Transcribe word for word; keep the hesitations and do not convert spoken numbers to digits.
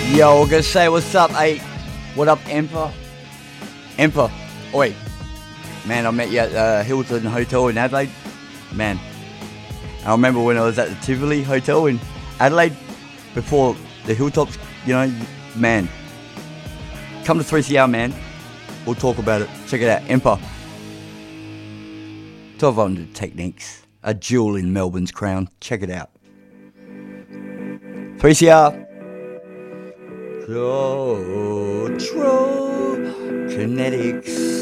Yo, we're gonna say what's up, hey. What up, Emperor? Emperor. Oi. Man, I met you at the Hilton Hotel in Adelaide. Man, I remember when I was at the Tivoli Hotel in Adelaide before the Hilltops, you know, man. Come to three C R, man. We'll talk about it. Check it out, Emperor. twelve hundred Techniques, a jewel in Melbourne's crown. Check it out. three C R. Control Kinetics.